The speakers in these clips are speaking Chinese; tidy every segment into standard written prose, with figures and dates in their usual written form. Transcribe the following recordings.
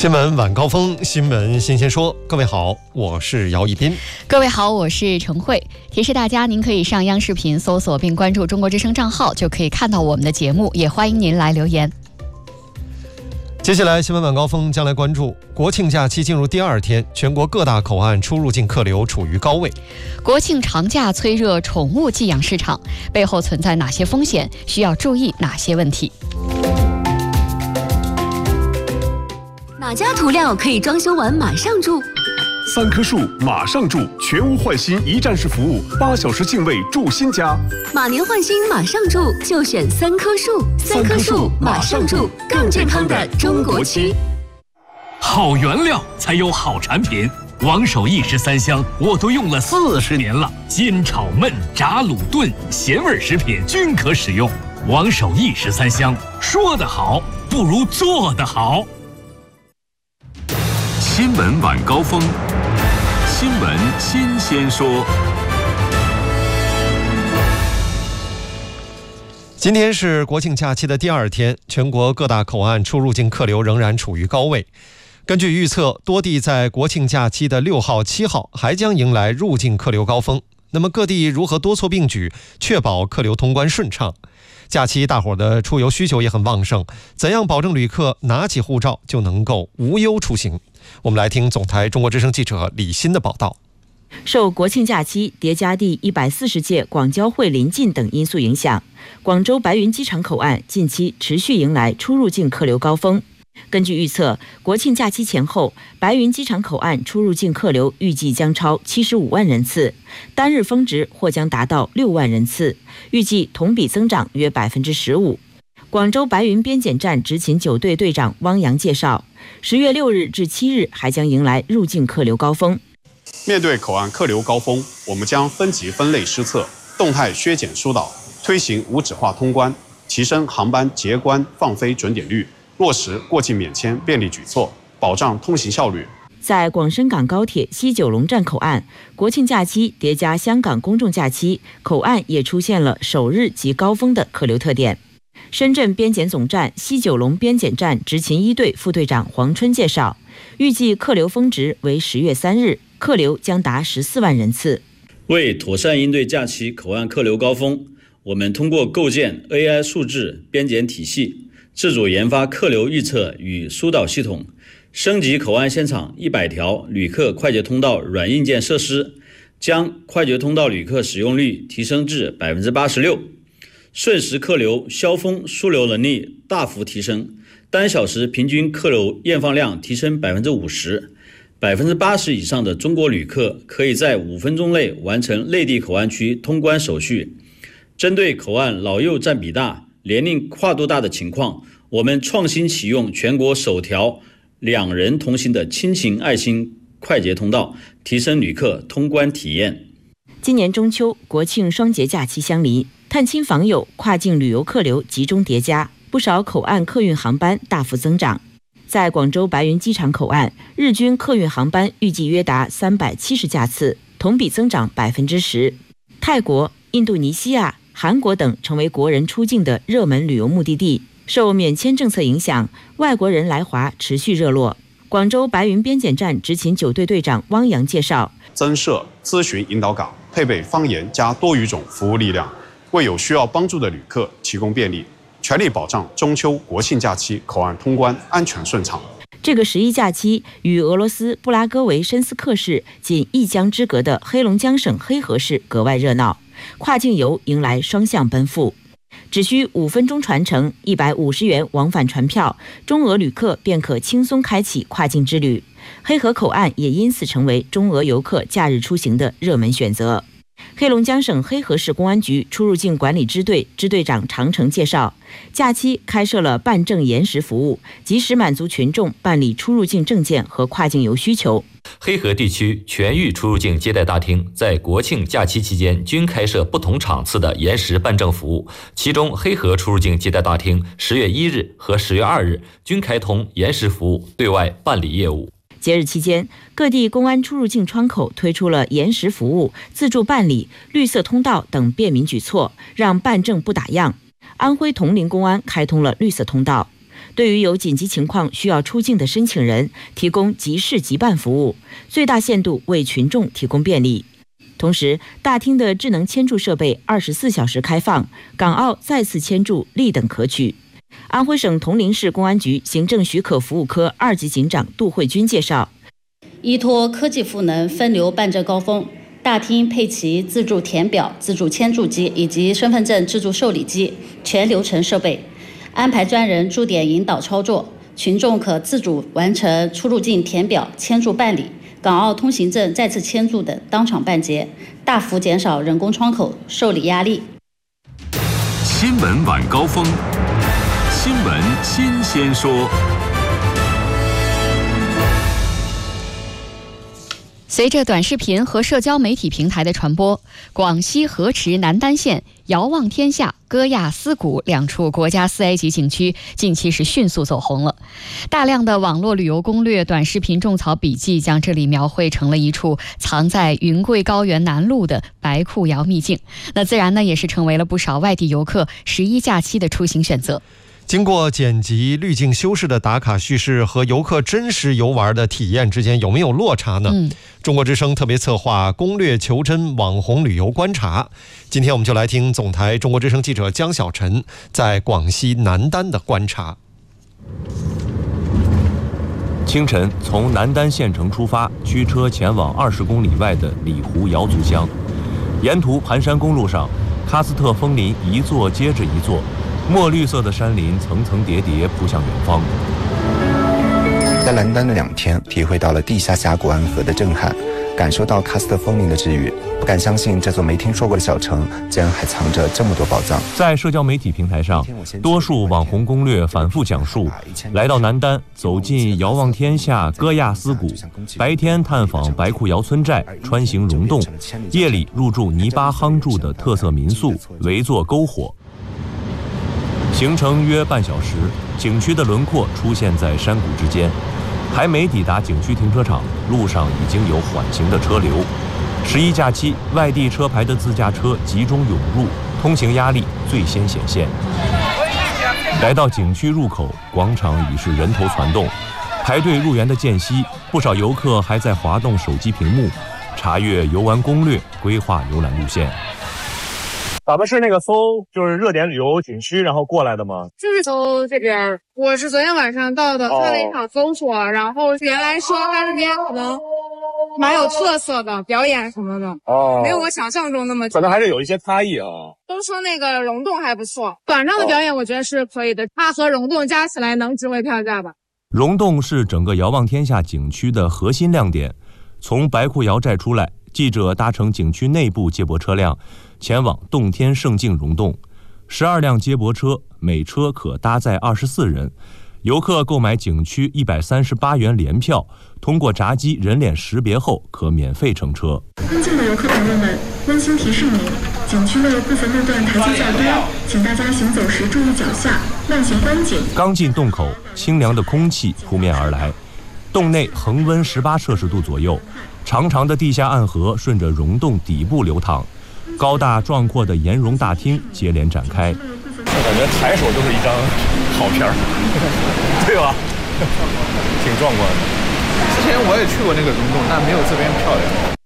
新闻晚高峰，新闻新鲜说。各位好，我是姚一斌。 各位好，我是程慧。提示大家，您可以上央视频搜索并关注中国之声账号，就可以看到我们的节目，也欢迎您来留言。 接下来新闻晚高峰将来关注国庆假期进入第二天，全国各大口岸出入境客流处于高位。 国庆长假催热宠物寄养市场，背后存在哪些风险？需要注意哪些问题？ 哪家涂料可以装修完马上住 ？3棵树马上住，全屋换新一站式服务，8小时净位住新家。 马年换新马上住，就选3棵树。3棵树马上住，更健康的中国区。 好原料才有好产品，王守义13香我都用了40年了，煎炒焖炸卤炖咸味食品均可使用。王守义13香，说得好不如做得好。 新闻晚高峰，新闻新鲜说。 今天是国庆假期的第二天，全国各大口岸出入境客流仍然处于高位。根据预测，多地在国庆假期的6号、7号还将迎来入境客流高峰。那么各地如何多措并举，确保客流通关顺畅？假期大伙的出游需求也很旺盛，怎样保证旅客拿起护照就能够无忧出行？我们来听总台中国之声记者李欣的报道。 受国庆假期叠加第140届广交会临近等因素影响，广州白云机场口岸近期持续迎来出入境客流高峰。根据预测，国庆假期前后，白云机场口岸出入境客流预计将超75万人次，单日峰值或将达到6万人次，预计同比增长约15%。广州白云边检站执勤9队队长汪洋介绍，10月6日至7日还将迎来入境客流高峰。 面对口岸客流高峰，我们将分级分类施策，动态削减疏导，推行无纸化通关，提升航班结关放飞准点率，落实过境免签便利举措，保障通行效率。 在广深港高铁西九龙站口岸，国庆假期叠加香港公众假期，口岸也出现了首日即高峰的客流特点。深圳边检总站西九龙边检站执勤1队副队长黄春介绍，预计客流峰值为10月3日，客流将达14万人次。 为妥善应对假期口岸客流高峰，我们通过构建 AI 数字边检体系，自主研发客流预测与疏导系统，升级口岸现场100条旅客快捷通道软硬件设施，将快捷通道旅客使用率提升至86%，瞬时客流消峰枢纽能力大幅提升，单小时平均客流验放量提升50%，80%以上的中国旅客可以在5分钟内完成内地口岸区通关手续。针对口岸老幼占比大、年龄跨度大的情况，我们创新启用全国首条2人同行的亲情爱心快捷通道，提升旅客通关体验。 今年中秋、国庆双节假期相邻，探亲访友、跨境旅游客流集中叠加，不少口岸客运航班大幅增长。在广州白云机场口岸，日均客运航班预计约达370架次，同比增长10%。泰国、印度尼西亚、韩国等成为国人出境的热门旅游目的地。受免签政策影响，外国人来华持续热络。广州白云边检站执勤9队队长汪洋介绍， 增设咨询引导岗，配备方言加多语种服务力量，为有需要帮助的旅客提供便利，全力保障中秋国庆假期口岸通关安全顺畅。 这个11假期与俄罗斯布拉戈维申斯克市仅一江之隔的黑龙江省黑河市格外热闹，跨境游迎来双向奔赴。只需5分钟传承，150元往返船票，中俄旅客便可轻松开启跨境之旅。黑河口岸也因此成为中俄游客假日出行的热门选择。黑龙江省黑河市公安局出入境管理支队支队长常成介绍，假期开设了办证延时服务，及时满足群众办理出入境证件和跨境游需求。 黑河地区全域出入境接待大厅在国庆假期期间均开设不同场次的延时办证服务，其中黑河出入境接待大厅10月1日和10月2日均开通延时服务，对外办理业务。 节日期间，各地公安出入境窗口推出了延时服务、自助办理、绿色通道等便民举措，让办证不打烊。安徽铜陵公安开通了绿色通道。 对于有紧急情况需要出境的申请人，提供即事即办服务，最大限度为群众提供便利。同时，大厅的智能签注设备24小时开放，港澳再次签注立等可取。安徽省铜陵市公安局行政许可服务科2级警长杜慧君介绍， 依托科技赋能分流办证高峰，大厅配齐自助填表、自助签注机以及身份证自助受理机全流程设备，安排专人驻点引导操作，群众可自主完成出入境填表、签注办理、港澳通行证再次签注等当场办结，大幅减少人工窗口受理压力。 新闻晚高峰，新闻新鲜说。 随着短视频和社交媒体平台的传播，广西河池南丹县遥望天下、歌亚思谷2处国家4A级景区近期是迅速走红了。大量的网络旅游攻略、短视频种草笔记将这里描绘成了一处藏在云贵高原南麓的白库窑秘境，那自然呢也是成为了不少外地游客11假期的出行选择。 经过剪辑、滤镜修饰的打卡叙事和游客真实游玩的体验之间有没有落差呢？中国之声特别策划攻略求真网红旅游观察，今天我们就来听总台中国之声记者江小晨在广西南丹的观察。 清晨从南丹县城出发，驱车前往20公里外的里湖瑶族乡，沿途盘山公路上，喀斯特枫林一座接着一座，墨绿色的山林层层叠叠扑向远方。 在南丹的2天，体会到了地下峡谷暗河的震撼，感受到喀斯特枫林的治愈，不敢相信这座没听说过的小城竟然还藏着这么多宝藏。 在社交媒体平台上，多数网红攻略反复讲述，来到南丹，走进遥望天下、歌亚思谷，白天探访白库窑村寨，穿行溶洞，夜里入住泥巴夯筑的特色民宿，围坐篝火。行程约半小时，景区的轮廓出现在山谷之间，还没抵达景区停车场，路上已经有缓行的车流。11假期，外地车牌的自驾车集中涌入，通行压力最先显现。来到景区入口，广场已是人头攒动，排队入园的间隙，不少游客还在滑动手机屏幕，查阅游玩攻略，规划游览路线。 咱们是那个搜就是热点旅游景区然后过来的吗？ 就是搜这边，我是昨天晚上到的，做了一场搜索，然后原来说它这边可能蛮有特色的，表演什么的没有我想象中那么， 可能还是有一些差异啊。 都说那个溶洞还不错，晚上的表演我觉得是可以的，它和溶洞加起来能值回票价吧。 溶洞是整个遥望天下景区的核心亮点，从白库窑寨出来，记者搭乘景区内部接驳车辆前往洞天胜境溶洞，12辆接驳车，每车可搭载24人。游客购买景区138元联票，通过闸机人脸识别后可免费乘车。 尊敬的游客朋友们，温馨提示您，景区内部分路段台阶较多，请大家行走时注意脚下，慢行观景。 刚进洞口，清凉的空气扑面而来，洞内恒温18摄氏度左右，长长的地下暗河顺着溶洞底部流淌，高大壮阔的岩溶大厅接连展开。 我感觉抬手就是一张好片儿，对吧？挺壮观的。 之前我也去过那个溶洞，但没有这边漂亮。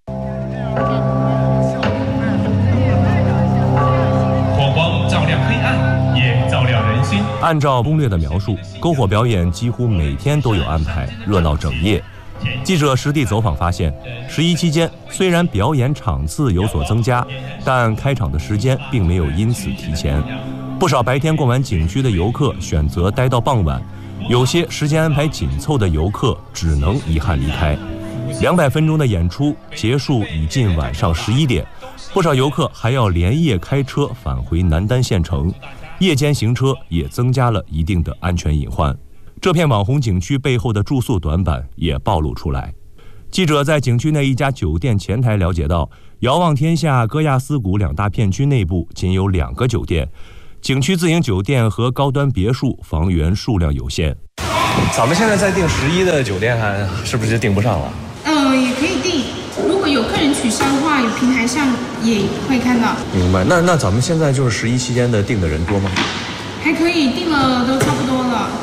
火光照亮黑暗，也照亮人心。 按照攻略的描述，篝火表演几乎每天都有安排，热闹整夜。记者实地走访发现，11期间虽然表演场次有所增加，但开场的时间并没有因此提前。不少白天逛完景区的游客选择待到傍晚，有些时间安排紧凑的游客只能遗憾离开。200分钟的演出结束已近晚上11点，不少游客还要连夜开车返回南丹县城，夜间行车也增加了一定的安全隐患。这片网红景区背后的住宿短板也暴露出来。记者在景区内一家酒店前台了解到，遥望天下、歌亚思谷2大片区内部仅有2个酒店，景区自营酒店和高端别墅房源数量有限。 咱们现在在订11的酒店是不是订不上了？ 也可以订，如果有客人取消的话，有平台上也会看到。 明白。那咱们现在就是11期间的订的人多吗？ 还可以，订了都差不多了。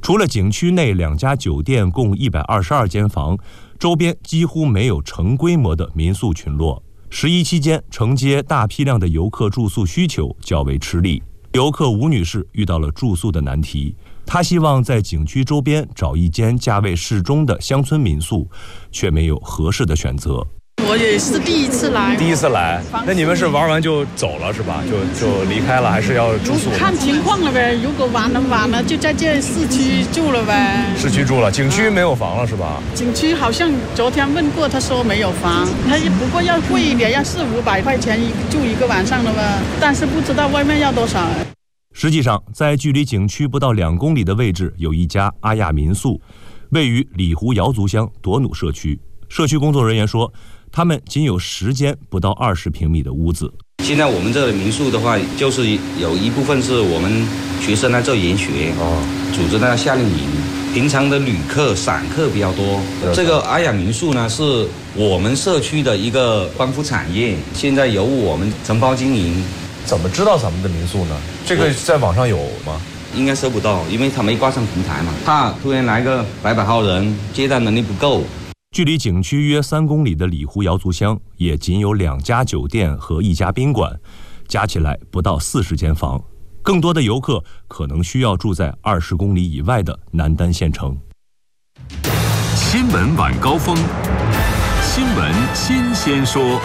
除了景区内2家酒店共122间房，周边几乎没有成规模的民宿群落。11期间承接大批量的游客住宿需求较为吃力。游客吴女士遇到了住宿的难题，她希望在景区周边找一间价位适中的乡村民宿，却没有合适的选择。 我也是第一次来。 第一次来，那你们是玩完就走了是吧？就离开了，还是要住宿？ 看情况了呗，如果晚了就在这市区住了呗。 市区住了，景区没有房了是吧？ 景区好像昨天问过，他说没有房，他不过要贵一点，要400-500块钱住1个晚上了吧？但是不知道外面要多少。 实际上，在距离景区不到2公里的位置，有一家阿亚民宿，位于里湖瑶族乡朵努社区。社区工作人员说，他们仅有10间不到20平米的屋子。 现在我们这里民宿的话，就是有一部分是我们学生来做研学，组织的夏令营，平常的旅客、散客比较多。这个阿雅民宿呢，是我们社区的一个光伏产业，现在由我们承包经营。 怎么知道咱们的民宿呢？这个在网上有吗？ 应该搜不到，因为他没挂上平台嘛，怕突然来个100号人，接待能力不够。 距离景区约3公里的里湖瑶族乡，也仅有2家酒店和1家宾馆，加起来不到40间房。更多的游客可能需要住在20公里以外的南丹县城。 新闻晚高峰，新闻新鲜说。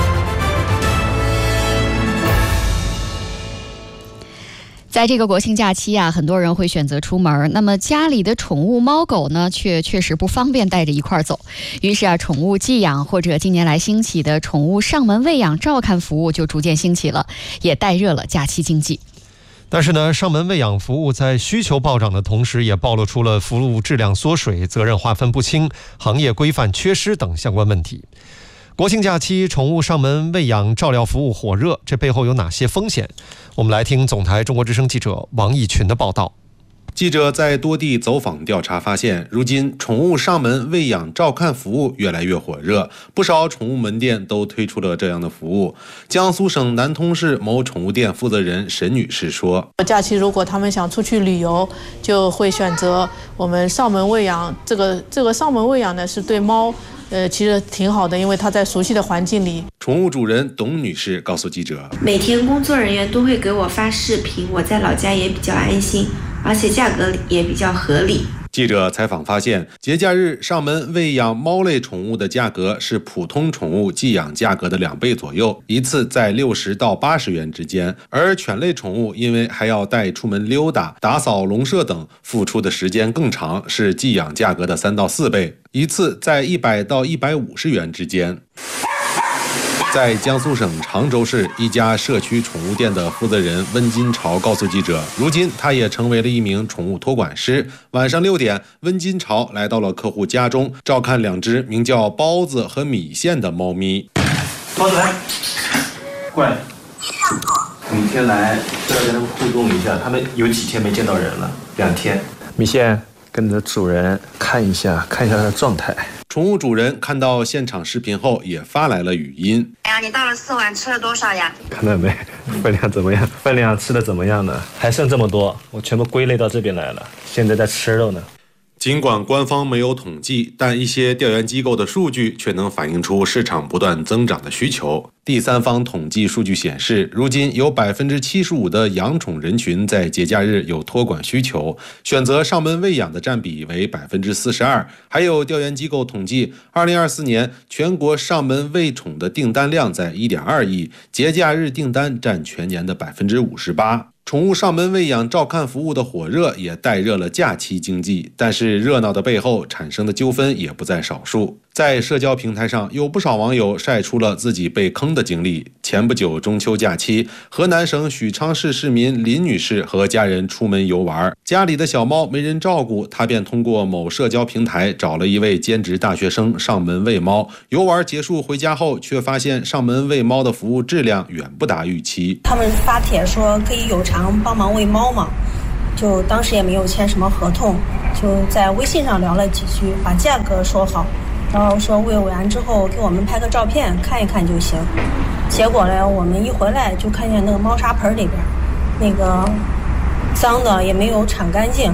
在这个国庆假期啊，很多人会选择出门，那么家里的宠物猫狗呢，却确实不方便带着一块走。于是啊，宠物寄养或者近年来兴起的宠物上门喂养照看服务就逐渐兴起了，也带热了假期经济。 但是呢，上门喂养服务在需求暴涨的同时，也暴露出了服务质量缩水、责任划分不清、行业规范缺失等相关问题。国庆假期宠物上门喂养照料服务火热，这背后有哪些风险？我们来听总台中国之声记者王义群的报道。 记者在多地走访调查发现，如今宠物上门喂养照看服务越来越火热，不少宠物门店都推出了这样的服务。江苏省南通市某宠物店负责人沈女士说， 假期如果他们想出去旅游，就会选择我们上门喂养。这个上门喂养呢，是对猫其实挺好的，因为它在熟悉的环境里。 宠物主人董女士告诉记者， 每天工作人员都会给我发视频，我在老家也比较安心，而且价格也比较合理。 记者采访发现，节假日上门喂养猫类宠物的价格是普通宠物寄养价格的2倍左右，一次在60到80元之间。而犬类宠物因为还要带出门溜达、打扫笼舍等，付出的时间更长，是寄养价格的3到4倍，一次在100到150元之间。在江苏省常州市一家社区宠物店的负责人温金朝告诉记者，如今他也成为了一名宠物托管师。晚上6点，温金朝来到了客户家中，照看2只名叫包子和米线的猫咪。 包子来，过来。每天来都要跟他们互动一下，他们有几天没见到人了？2天。米线跟你的主人看一下他的状态。 宠物主人看到现场视频后也发来了语音。 哎呀，你倒了4碗，吃了多少呀？ 看到没？分量怎么样？分量吃的怎么样呢？还剩这么多，我全部归类到这边来了，现在在吃肉呢。 尽管官方没有统计，但一些调研机构的数据却能反映出市场不断增长的需求。第三方统计数据显示，如今有75%的养宠人群在节假日有托管需求，选择上门喂养的占比为42%。还有调研机构统计，2024年全国上门喂宠的订单量在1.2亿，节假日订单占全年的58%。宠物上门喂养照看服务的火热也带热了假期经济，但是热闹的背后产生的纠纷也不在少数。在社交平台上，有不少网友晒出了自己被坑的经历。前不久中秋假期，河南省许昌市市民林女士和家人出门游玩，家里的小猫没人照顾，她便通过某社交平台找了一位兼职大学生上门喂猫。游玩结束回家后，却发现上门喂猫的服务质量远不达预期。 他们发帖说可以有偿帮忙喂猫嘛，就当时也没有签什么合同，就在微信上聊了几句，把价格说好，然后说喂完之后给我们拍个照片看一看就行。结果呢，我们一回来就看见那个猫砂盆里边那个脏的也没有铲干净，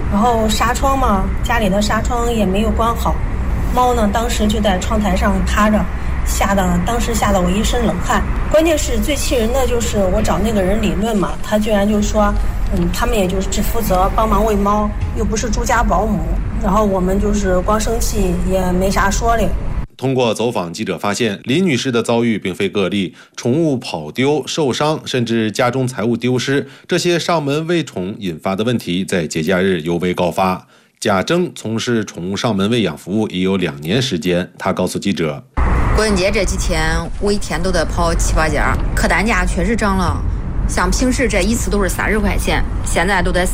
然后纱窗嘛，家里的纱窗也没有关好，猫呢当时就在窗台上趴着，当时吓得我一身冷汗。关键是最气人的就是我找那个人理论嘛，他居然就说他们也就是只负责帮忙喂猫，又不是住家保姆，然后我们就是光生气也没啥说的。 通过走访，记者发现李女士的遭遇并非个例，宠物跑丢、受伤，甚至家中财物丢失，这些上门喂宠引发的问题在节假日尤为高发。贾征从事宠物上门喂养服务已有2年时间，他告诉记者， 国庆节这几天我一天都得跑7、8家，客单价确实涨了，像平时这一次都是30块钱，现在都得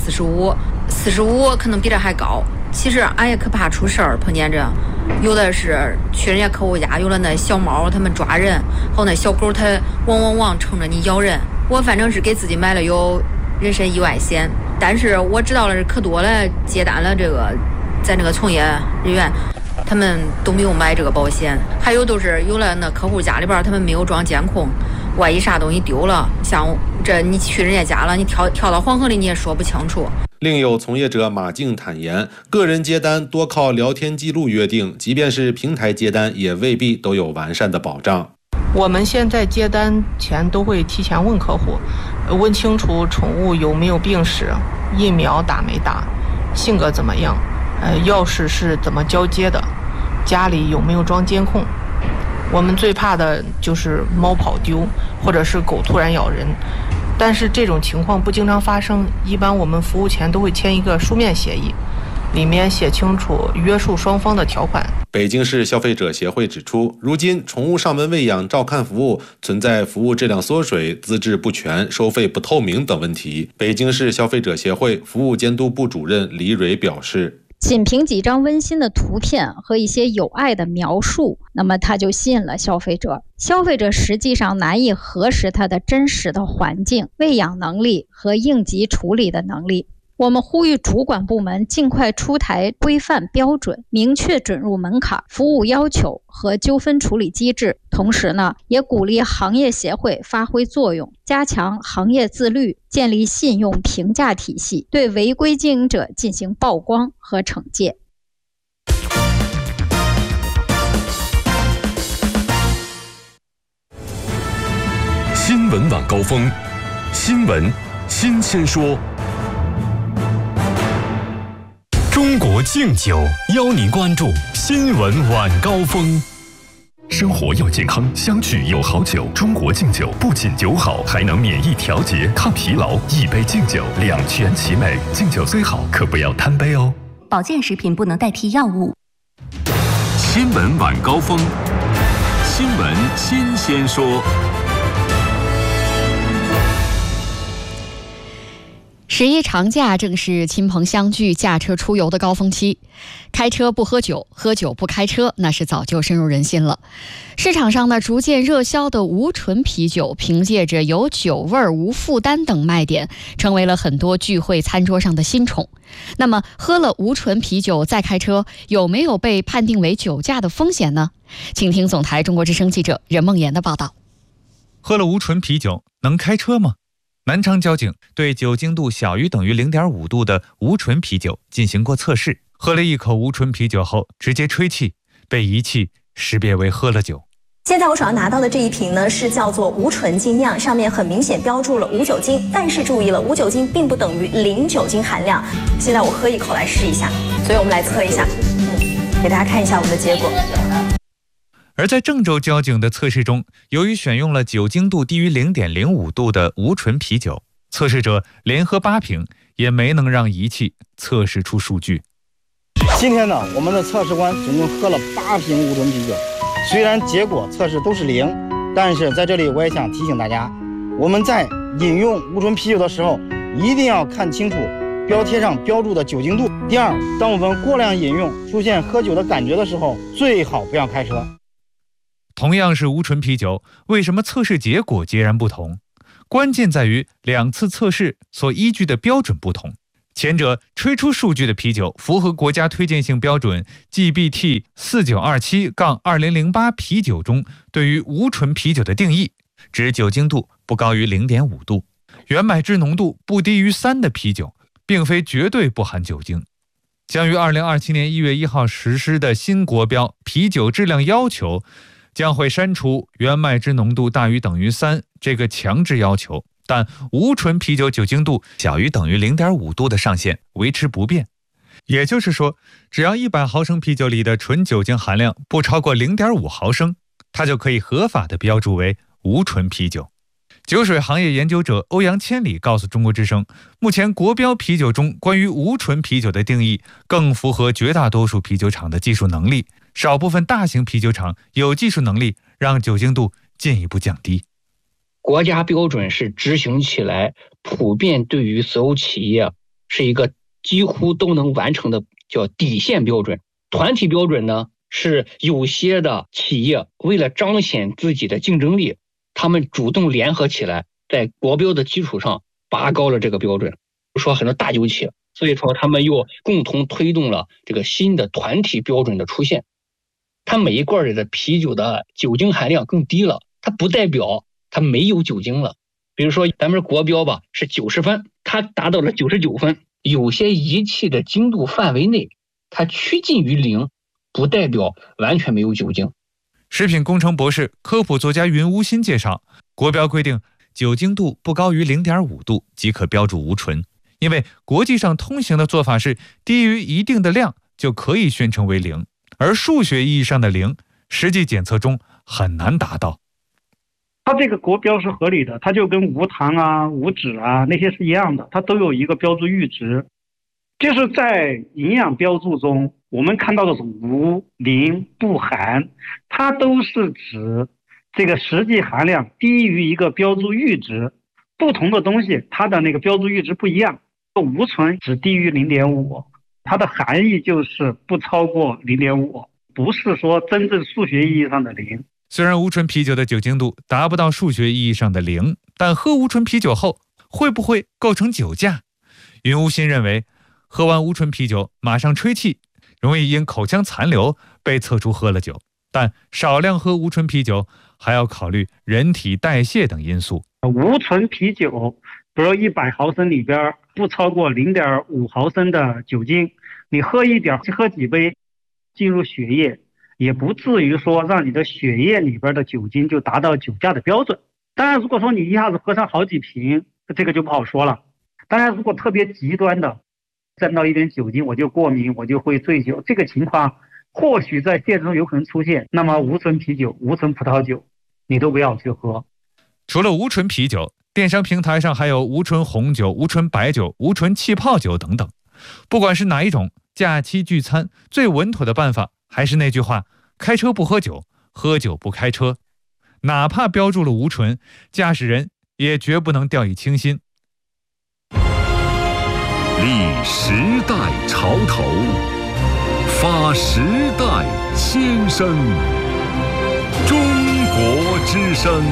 45，可能比这还高。其实俺也可怕出事儿，碰见这有的是去人家客户家，有了那小猫他们抓人，还有那小狗它汪冲着你咬人。我反正是给自己买了有人身意外险，但是我知道了可多了，接单了这个在那个从业人员他们都没有买这个保险，还有都是有了那客户家里边他们没有装监控，万一啥东西丢了，像这你去人家家了，你跳到黄河里你也说不清楚。 另有从业者马静坦言，个人接单多靠聊天记录约定，即便是平台接单也未必都有完善的保障。 我们现在接单前都会提前问客户，问清楚宠物有没有病史，疫苗打没打，性格怎么样，钥匙是怎么交接的，家里有没有装监控。我们最怕的就是猫跑丢，或者是狗突然咬人。但是这种情况不经常发生，一般我们服务前都会签一个书面协议，里面写清楚约束双方的条款。 北京市消费者协会指出，如今宠物上门喂养照看服务存在服务质量缩水、资质不全、收费不透明等问题。北京市消费者协会服务监督部主任李蕊表示， 仅凭几张温馨的图片和一些有爱的描述，那么它就吸引了消费者。消费者实际上难以核实它的真实的环境、喂养能力和应急处理的能力。我们呼吁主管部门尽快出台规范标准，明确准入门槛、服务要求和纠纷处理机制。同时呢，也鼓励行业协会发挥作用，加强行业自律，建立信用评价体系，对违规经营者进行曝光和惩戒。 新闻晚高峰，新闻新鲜说。中国敬酒邀您关注新闻晚高峰。生活要健康，相聚有好酒。中国敬酒不仅酒好，还能免疫调节、抗疲劳。一杯敬酒，两全其美。敬酒虽好，可不要贪杯哦。 保健食品不能代替药物。 新闻晚高峰，新闻新鲜说。 11长假正是亲朋相聚、驾车出游的高峰期，开车不喝酒，喝酒不开车，那是早就深入人心了。市场上呢，逐渐热销的无醇啤酒，凭借着有酒味、无负担等卖点，成为了很多聚会餐桌上的新宠。那么，喝了无醇啤酒再开车，有没有被判定为酒驾的风险呢？请听总台中国之声记者任梦妍的报道。 喝了无醇啤酒能开车吗？南昌交警对酒精度小于等于 0.5 度的无醇啤酒进行过测试，喝了一口无醇啤酒后直接吹气，被仪器识别为喝了酒。 现在我手上拿到的这一瓶呢，是叫做无醇精酿，上面很明显标注了无酒精，但是注意了，无酒精并不等于零酒精含量。现在我喝一口来试一下，所以我们来测一下，给大家看一下我们的结果。 而在郑州交警的测试中，由于选用了酒精度低于 0.05 度的无醇啤酒，测试者连喝8瓶也没能让仪器测试出数据。 今天呢，我们的测试官总共喝了8瓶无醇啤酒，虽然结果测试都是0，但是在这里我也想提醒大家，我们在饮用无醇啤酒的时候，一定要看清楚标贴上标注的酒精度。第二，当我们过量饮用出现喝酒的感觉的时候，最好不要开车。 同样是无醇啤酒，为什么测试结果截然不同？关键在于2次测试所依据的标准不同。前者吹出数据的啤酒符合国家推荐性标准 GBT 4927-2008 啤酒中对于无醇啤酒的定义，指酒精度不高于 0.5 度，原买制浓度不低于3的啤酒， 并非绝对不含酒精。将于2027年1月1号实施的新国标啤酒质量要求将会删除原麦汁浓度大于等于3这个强制要求，但无醇啤酒酒精度小于等于 0.5 度的上限维持不变。也就是说，只要100毫升啤酒里的纯酒精含量不超过 0.5 毫升，它就可以合法的标注为无醇啤酒。酒水行业研究者欧阳千里告诉中国之声，目前国标啤酒中关于无醇啤酒的定义更符合绝大多数啤酒厂的技术能力，少部分大型啤酒厂有技术能力让酒精度进一步降低。 国家标准是执行起来普遍对于所有企业是一个几乎都能完成的叫底线标准。团体标准呢，是有些的企业为了彰显自己的竞争力，他们主动联合起来，在国标的基础上拔高了这个标准。说很多大酒企，所以说他们又共同推动了这个新的团体标准的出现。它每一罐里的啤酒的酒精含量更低了，它不代表它没有酒精了。比如说咱们国标吧是90分，它达到了99分。有些仪器的精度范围内，它趋近于0，不代表完全没有酒精。 食品工程博士、科普作家云无心介绍，国标规定酒精度不高于 0.5 度即可标注无醇，因为国际上通行的做法是低于一定的量就可以宣称为0，而数学意义上的0，实际检测中很难达到。 它这个国标是合理的，它就跟无糖啊、无脂啊那些是一样的，它都有一个标注阈值。就是在营养标注中，我们看到的是无、零、不含，它都是指这个实际含量低于一个标注阈值。不同的东西它的那个标注阈值不一样，无醇只低于 0.5， 它的含义就是不超过 0.5， 不是说真正数学意义上的0。 虽然无醇啤酒的酒精度达不到数学意义上的0，但喝无醇啤酒后会不会构成酒驾？云无心认为，喝完无醇啤酒马上吹气，容易因口腔残留被测出喝了酒，但少量喝无醇啤酒还要考虑人体代谢等因素。 无醇啤酒比如100毫升里边不超过 0.5 毫升的酒精，你喝一点，喝几杯进入血液，也不至于说让你的血液里边的酒精就达到酒驾的标准。当然如果说你一下子喝上好几瓶，这个就不好说了。当然如果特别极端的沾到一点酒精我就过敏，我就会醉酒，这个情况或许在现实中有可能出现，那么无醇啤酒、无醇葡萄酒你都不要去喝。 除了无醇啤酒，电商平台上还有无醇红酒、无醇白酒、无醇气泡酒等等。不管是哪一种，假期聚餐最稳妥的办法还是那句话，开车不喝酒，喝酒不开车。哪怕标注了无醇，驾驶人也绝不能掉以轻心。 立时代潮头，发时代先声。中国之声。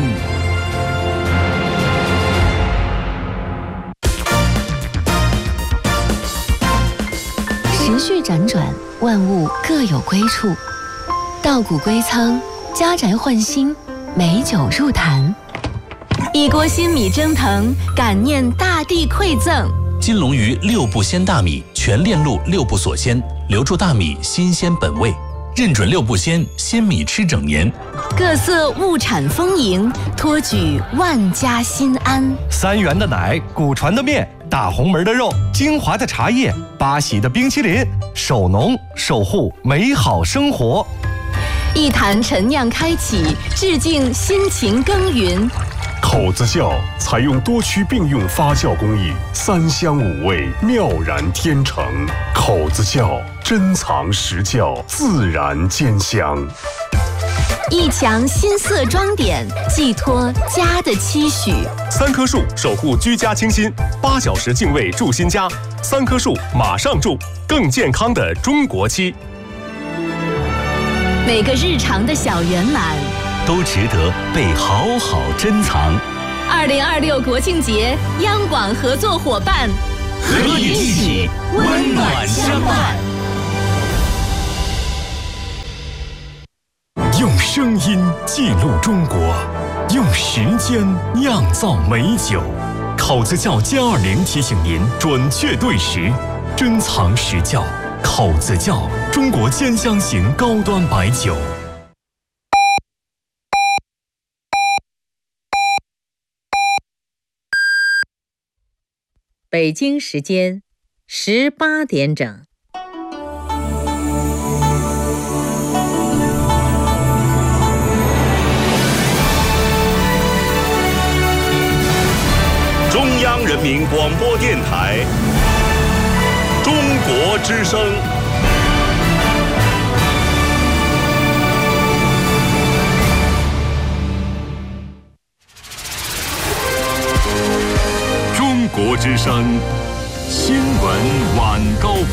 时序辗转，万物各有归处。稻谷归仓，家宅换新，美酒入坛。 一锅新米蒸腾，感念大地馈赠。 金龙鱼6步鲜大米，全链路6步锁鲜，留住大米新鲜本味，认准6步鲜，鲜米吃整年。 各色物产丰盈，托举万家心安。 3元的奶，古传的面，大红门的肉，精华的茶叶，八喜的冰淇淋，守农守护美好生活。 一坛陈酿开启，致敬辛勤耕耘。 口子窖采用多区并用发酵工艺，3香5味，妙然天成。口子窖珍藏实窖，自然兼香。 一墙新色装点，寄托家的期许。 3棵树守护居家清新，8小时净味住新家。3棵树马上住，更健康的中国期。 每个日常的小圆满都值得被好好珍藏。 2026国庆节，央广合作伙伴， 和你一起温暖相伴。 用声音记录中国，用时间酿造美酒。 考子窖+20提醒您准确对时，珍藏实窖。考子窖，中国兼香型高端白酒。 北京时间18点整。 中央人民广播电台中国之声。中国之声新闻晚高峰。